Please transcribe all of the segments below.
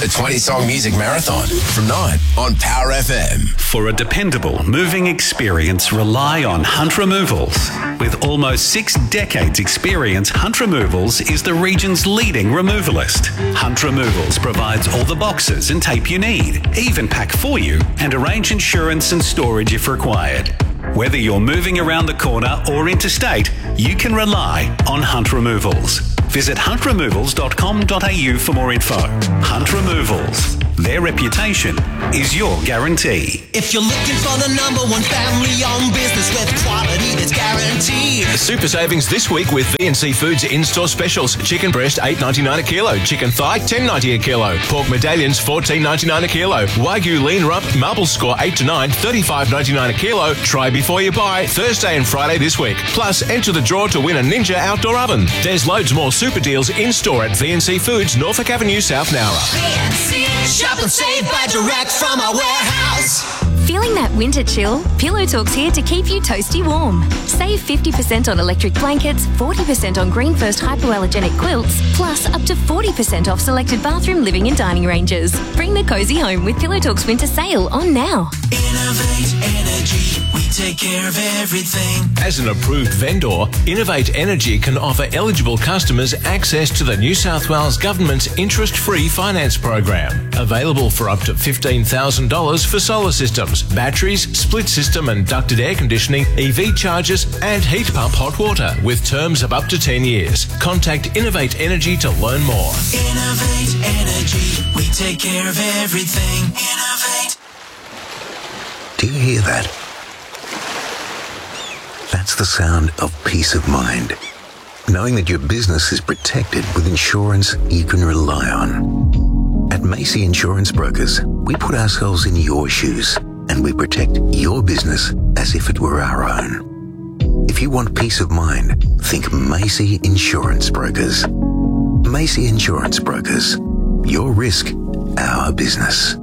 The 20-song music marathon from 9 on Power FM. For a dependable moving experience, rely on Hunt Removals. With almost 6 decades experience, Hunt Removals is the region's leading removalist. Hunt Removals provides all the boxes and tape you need, even pack for you and arrange insurance and storage if required. Whether you're moving around the corner or interstate, you can rely on Hunt Removals. Visit huntremovals.com.au for more info. Hunt Removals. Their reputation is your guarantee. If you're looking for the number one family-owned business with quality that's guaranteed. Super savings this week with VNC Foods in-store specials. Chicken breast $8.99 a kilo. Chicken thigh $10.90 a kilo. Pork medallions $14.99 a kilo. Wagyu lean rump marble score 8 to 9 $35.99 a kilo. Try before you buy Thursday and Friday this week. Plus enter the draw to win a Ninja outdoor oven. There's loads more super deals in-store at VNC Foods, Norfolk Avenue, South Nowra. VNC, shop and save by direct from our warehouse. Feeling that winter chill? Pillow Talk's here to keep you toasty warm. Save 50% on electric blankets, 40% on Green First hypoallergenic quilts, plus up to 40% off selected bathroom, living and dining ranges. Bring the cosy home with Pillow Talk's winter sale on now. Innovate Energy, we take care of everything. As an approved vendor, Innovate Energy can offer eligible customers access to the New South Wales Government's interest-free finance program. Available for up to $15,000 for solar systems, batteries, split system and ducted air conditioning, EV chargers and heat pump hot water with terms of up to 10 years. Contact Innovate Energy to learn more. Innovate Energy, we take care of everything. Innovate. Do you hear that? That's the sound of peace of mind. Knowing that your business is protected with insurance you can rely on. At Macy Insurance Brokers, we put ourselves in your shoes and we protect your business as if it were our own. If you want peace of mind, think Macy Insurance Brokers. Macy Insurance Brokers. Your risk, our business.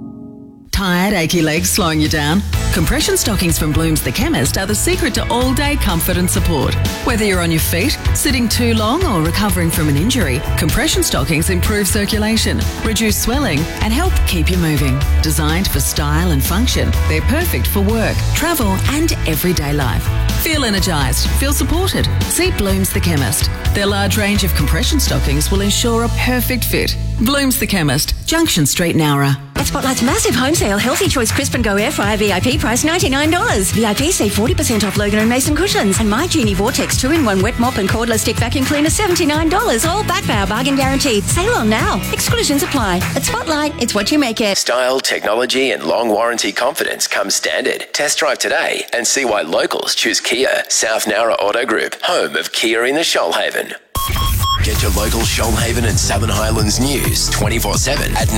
Tired, achy legs slowing you down? Compression stockings from Blooms the Chemist are the secret to all-day comfort and support. Whether you're on your feet, sitting too long or recovering from an injury, compression stockings improve circulation, reduce swelling and help keep you moving. Designed for style and function, they're perfect for work, travel and everyday life. Feel energised, feel supported. See Blooms the Chemist. Their large range of compression stockings will ensure a perfect fit. Blooms the Chemist, Junction Street, Nowra. At Spotlight's massive home sale, Healthy Choice Crisp and Go Air Fryer VIP price $99. VIP save 40% off Logan and Mason cushions. And My Genie Vortex 2-in-1 wet mop and cordless stick vacuum cleaner $79. All back by our bargain guarantee. Sale on now. Exclusions apply. At Spotlight, it's what you make it. Style, technology and long warranty confidence comes standard. Test drive today and see why locals choose Kia. South Nowra Auto Group, home of Kia in the Shoalhaven. Get your local Shoalhaven and Southern Highlands news 24/7 at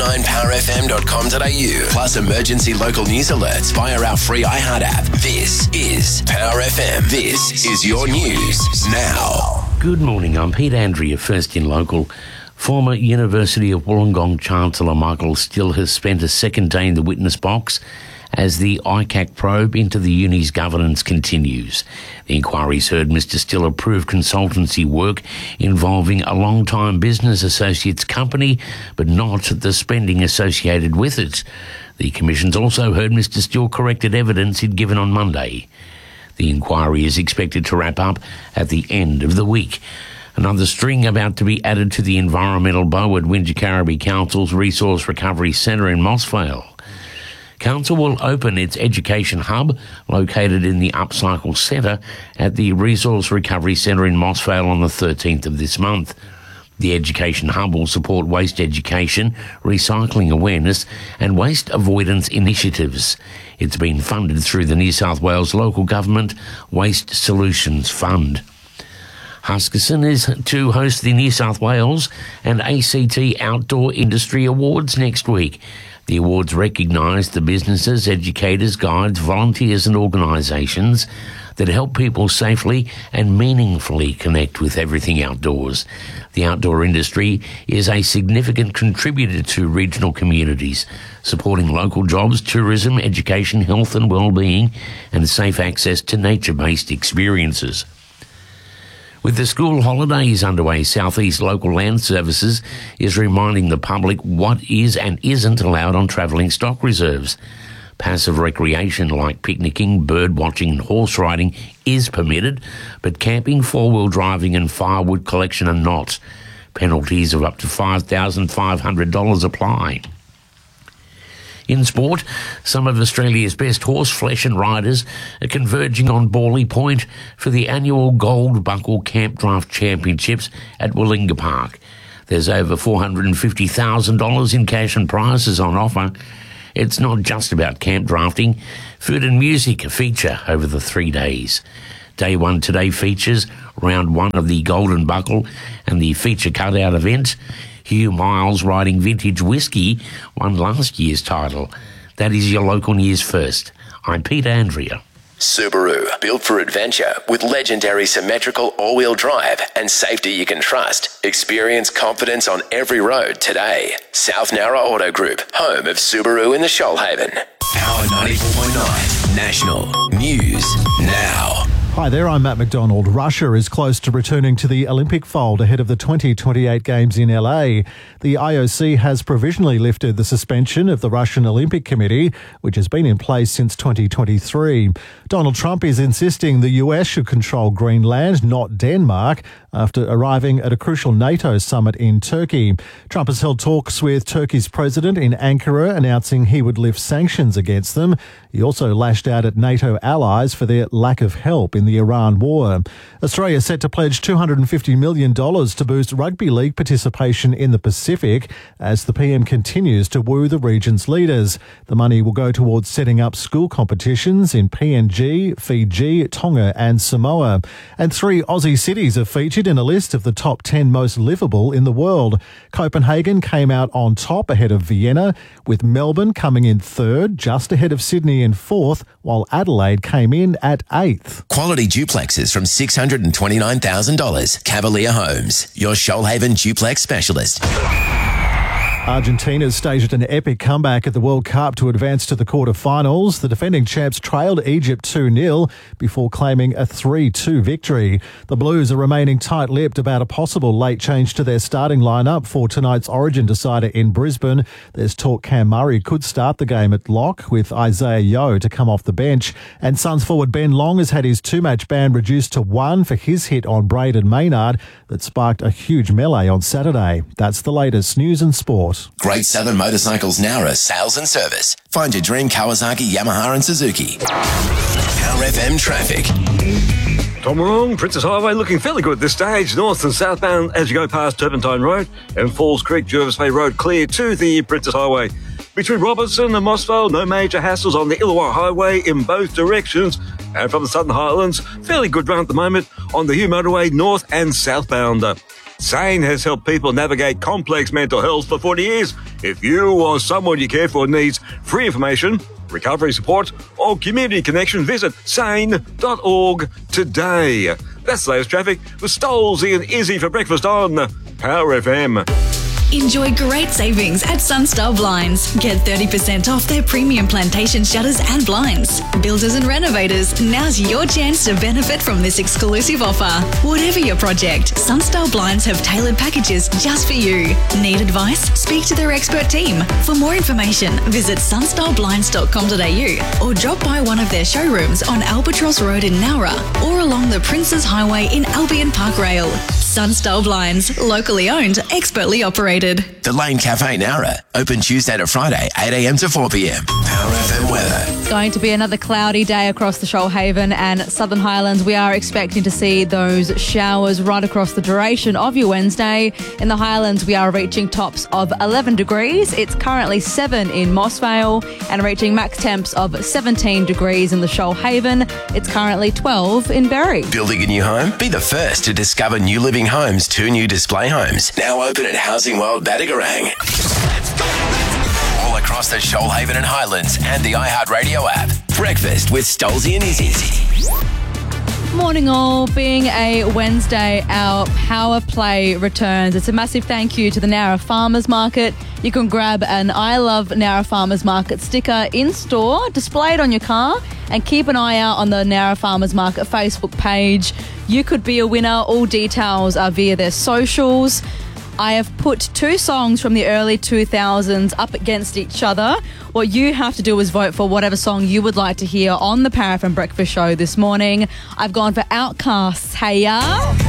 949powerfm.com.au. Plus emergency local news alerts via our free iHeart app. This is Power FM. This is your news now. Good morning, I'm Pete Andrea, First in Local. Former University of Wollongong Chancellor Michael Still has spent a second day in the witness box as the ICAC probe into the uni's governance continues. The inquiry's heard Mr Still approve consultancy work involving a long-time business associate's company, but not the spending associated with it. The Commission's also heard Mr Still corrected evidence he'd given on Monday. The inquiry is expected to wrap up at the end of the week. Another string about to be added to the environmental bow at Wingecarribee Council's Resource Recovery Centre in Mossvale. Council will open its education hub located in the Upcycle Centre at the Resource Recovery Centre in Mossvale on the 13th of this month. The education hub will support waste education, recycling awareness and waste avoidance initiatives. It's been funded through the New South Wales Local Government Waste Solutions Fund. Huskisson is to host the New South Wales and ACT Outdoor Industry Awards next week. The awards recognise the businesses, educators, guides, volunteers and organisations that help people safely and meaningfully connect with everything outdoors. The outdoor industry is a significant contributor to regional communities, supporting local jobs, tourism, education, health and well-being and safe access to nature-based experiences. With the school holidays underway, Southeast Local Land Services is reminding the public what is and isn't allowed on travelling stock reserves. Passive recreation like picnicking, bird watching and horse riding is permitted, but camping, four-wheel driving and firewood collection are not. Penalties of up to $5,500 apply. In sport, some of Australia's best horse flesh and riders are converging on Bawley Point for the annual Gold Buckle Camp Draft Championships at Willinga Park. There's over $450,000 in cash and prizes on offer. It's not just about camp drafting. Food and music feature over the 3 days. Day 1 today features round 1 of the Golden Buckle and the feature cutout event. Hugh Miles riding Vintage Whiskey won last year's title. That is your local news first. I'm Peter Andrea. Subaru, built for adventure with legendary symmetrical all-wheel drive and safety you can trust. Experience confidence on every road today. South Nowra Auto Group, home of Subaru in the Shoalhaven. Power 94.9, National News Now. Hi there, I'm Matt McDonald. Russia is close to returning to the Olympic fold ahead of the 2028 Games in LA. The IOC has provisionally lifted the suspension of the Russian Olympic Committee, which has been in place since 2023. Donald Trump is insisting the US should control Greenland, not Denmark, after arriving at a crucial NATO summit in Turkey. Trump has held talks with Turkey's president in Ankara, announcing he would lift sanctions against them. He also lashed out at NATO allies for their lack of help in the Iran war. Australia is set to pledge $250 million to boost rugby league participation in the Pacific as the PM continues to woo the region's leaders. The money will go towards setting up school competitions in PNG, Fiji, Tonga and Samoa. And 3 Aussie cities are featured in a list of the top 10 most livable in the world. Copenhagen came out on top ahead of Vienna, with Melbourne coming in third, just ahead of Sydney in fourth, while Adelaide came in at 8th. Quality duplexes from $629,000. Cavalier Homes, your Shoalhaven duplex specialist. Argentina staged an epic comeback at the World Cup to advance to the quarter-finals. The defending champs trailed Egypt 2-0 before claiming a 3-2 victory. The Blues are remaining tight-lipped about a possible late change to their starting lineup for tonight's Origin decider in Brisbane. There's talk Cam Murray could start the game at lock, with Isaiah Yeo to come off the bench. And Suns forward Ben Long has had his 2-match ban reduced to 1 for his hit on Braden Maynard that sparked a huge melee on Saturday. That's the latest news and sport. Great Southern Motorcycles Nowra sales and service. Find your dream Kawasaki, Yamaha and Suzuki. Power FM traffic. Tom Wrong, Princess Highway looking fairly good at this stage, north and southbound as you go past Turpentine Road and Falls Creek, Jervis Bay Road clear to the Princess Highway. Between Robertson and Mossvale, no major hassles on the Illawarra Highway in both directions. And from the Southern Highlands, fairly good run at the moment on the Hugh Motorway north and southbound. SANE has helped people navigate complex mental health for 40 years. If you or someone you care for needs free information, recovery support or community connection, visit sane.org today. That's the latest traffic with Stolzy and Izzy for breakfast on Power FM. Enjoy great savings at Sunstar Blinds. Get 30% off their premium plantation shutters and blinds. Builders and renovators, now's your chance to benefit from this exclusive offer. Whatever your project, Sunstar Blinds have tailored packages just for you. Need advice? Speak to their expert team. For more information, visit sunstarBlinds.com.au or drop by one of their showrooms on Albatross Road in Nowra or along the Princes Highway in Albion Park Rail. Sunstar Blinds, locally owned, expertly operated. The Lane Cafe Nowra, open Tuesday to Friday, 8 a.m. to 4 p.m. Power FM weather. It's going to be another cloudy day across the Shoalhaven and Southern Highlands. We are expecting to see those showers right across the duration of your Wednesday. In the Highlands, we are reaching tops of 11 degrees. It's currently 7 in Mossvale and reaching max temps of 17 degrees in the Shoalhaven. It's currently 12 in Berry. Building a new home? Be the first to discover New Living Homes, 2 new display homes. Now open at Housing World Badagarang. All across the Shoalhaven and Highlands and the iHeartRadio app. Breakfast with Stolzy and Izzy. Morning all. Being a Wednesday, our Power Play returns. It's a massive thank you to the Nowra Farmers Market. You can grab an I Love Nowra Farmers Market sticker in store, display it on your car, and keep an eye out on the Nowra Farmers Market Facebook page. You could be a winner. All details are via their socials. I have put 2 songs from the early 2000s up against each other. What you have to do is vote for whatever song you would like to hear on the Paraffin Breakfast Show this morning. I've gone for Outcasts, Hey Ya.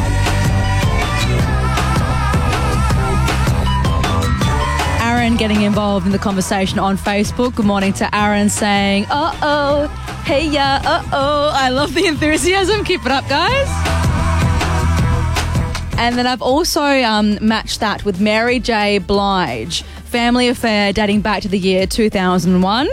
Aaron getting involved in the conversation on Facebook. Good morning to Aaron saying, uh-oh, hey ya, uh-oh. I love the enthusiasm. Keep it up, guys. And then I've also matched that with Mary J. Blige, Family Affair dating back to the year 2001.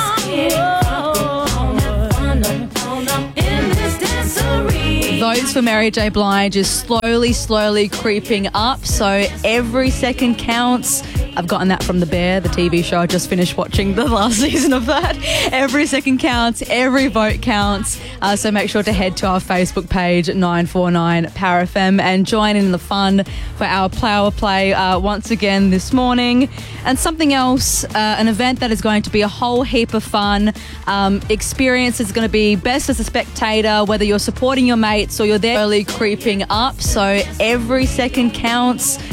Votes for Mary J. Blige is slowly creeping up, so every second counts. I've gotten that from The Bear, the TV show. I just finished watching the last season of that. Every second counts, every vote counts. So make sure to head to our Facebook page, 949 Power FM, and join in the fun for our Power Play once again this morning. And something else, an event that is going to be a whole heap of fun. Experience is going to be best as a spectator, whether you're supporting your mates or you're there early creeping up. So every second counts.